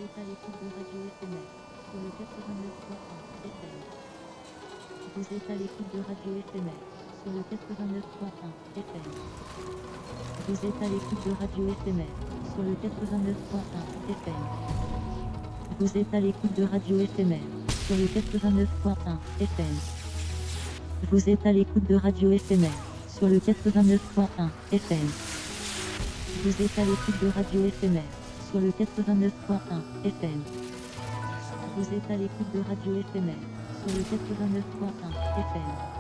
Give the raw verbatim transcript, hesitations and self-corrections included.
êtes à l'écoute de Radio Éphémère sur le quatre-vingt-neuf point un F M. Vous êtes à l'écoute de Radio Éphémère sur le quatre-vingt-neuf point un F M. Vous êtes à l'écoute de Radio Éphémère sur le quatre-vingt-neuf point un F M. Vous êtes à l'écoute de Radio Éphémère sur le quatre-vingt-neuf point un F M. Vous êtes à l'écoute de Radio Éphémère sur le quatre-vingt-neuf point un F M. Vous êtes à l'écoute de Radio Éphémère sur le quatre-vingt-neuf point un F M. Vous êtes à l'écoute de Radio Éphémère sur le quatre-vingt-neuf point un F M.